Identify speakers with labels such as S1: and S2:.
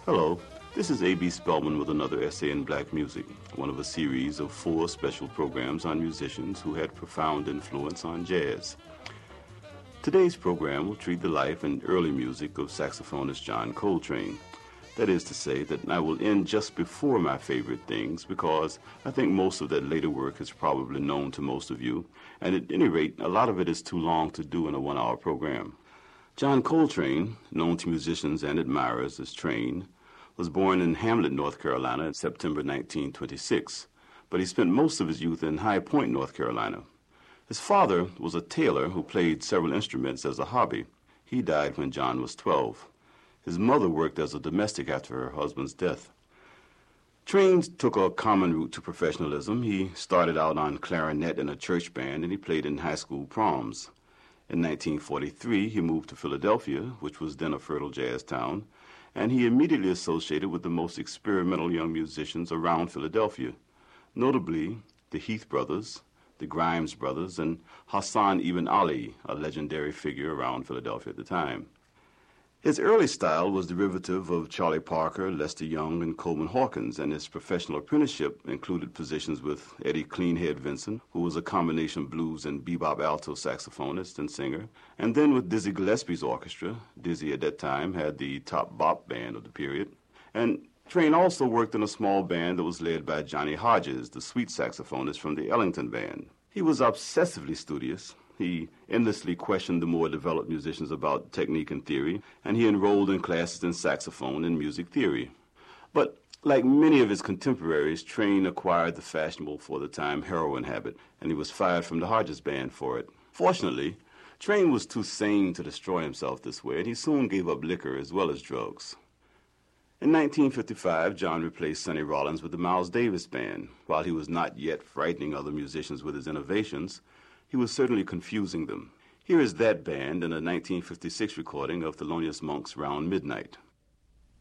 S1: Hello, this is A.B. Spellman with another essay in black music, one of a series of 4 special programs on musicians who had profound influence on jazz. Today's program will treat the life and early music of saxophonist John Coltrane. That is to say that I will end just before my favorite things because I think most of that later work is probably known to most of you, and at any rate, a lot of it is too long to do in a 1-hour program. John Coltrane, known to musicians and admirers as Train, was born in Hamlet, North Carolina in September 1926, but he spent most of his youth in High Point, North Carolina. His father was a tailor who played several instruments as a hobby. He died when John was 12. His mother worked as a domestic after her husband's death. Train took a common route to professionalism. He started out on clarinet in a church band, and he played in high school proms. In 1943, he moved to Philadelphia, which was then a fertile jazz town, and he immediately associated with the most experimental young musicians around Philadelphia, notably the Heath brothers, the Grimes brothers, and Hassan Ibn Ali, a legendary figure around Philadelphia at the time. His early style was derivative of Charlie Parker, Lester Young, and Coleman Hawkins, and his professional apprenticeship included positions with Eddie Cleanhead Vinson, who was a combination blues and bebop alto saxophonist and singer, and then with Dizzy Gillespie's orchestra. Dizzy at that time had the top bop band of the period. And Train also worked in a small band that was led by Johnny Hodges, the sweet saxophonist from the Ellington Band. He was obsessively studious. He endlessly questioned the more developed musicians about technique and theory, and he enrolled in classes in saxophone and music theory. But like many of his contemporaries, Train acquired the fashionable for the time heroin habit, and he was fired from the Hodges Band for it. Fortunately, Train was too sane to destroy himself this way, and he soon gave up liquor as well as drugs. In 1955, John replaced Sonny Rollins with the Miles Davis Band. While he was not yet frightening other musicians with his innovations, he was certainly confusing them. Here is that band in a 1956 recording of Thelonious Monk's Round Midnight.